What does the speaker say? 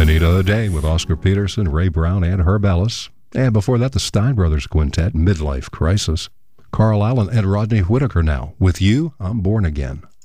Anita O'Day with Oscar Peterson, Ray Brown, and Herb Ellis. And before that, the Stein Brothers Quintet, Midlife Crisis. Carl Allen and Rodney Whitaker now. With You, I'm Born Again.